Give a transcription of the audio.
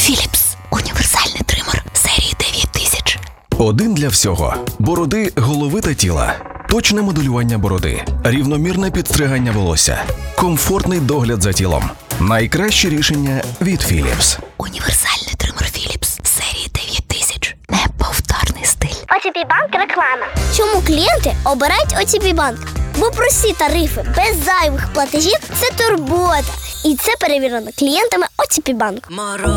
Philips. Універсальний тример серії 9000. Один для всього. Бороди, голови та тіла. Точне моделювання бороди. Рівномірне підстригання волосся. Комфортний догляд за тілом. Найкраще рішення від Philips. Універсальний тример Philips серії 9000. Неповторний стиль. ОТП Банк реклама. Чому клієнти обирають ОТП Банк? Бо прості тарифи без зайвих платежів – це турбота. І це перевірено клієнтами ОТП Банк.